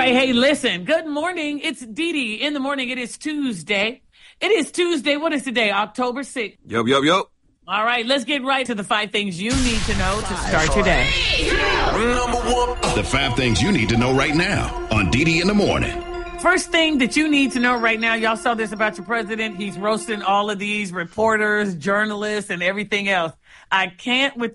right. Hey, listen. Good morning. It's Dee Dee in the morning. It is Tuesday. What is today? October 6th. Yup. All right. Let's get right to the 5 things you need to know to start your day. The 5 things you need to know right now on Dee Dee in the morning. First thing that you need to know right now, y'all saw this about your president. He's roasting all of these reporters, journalists, and everything else. I can't with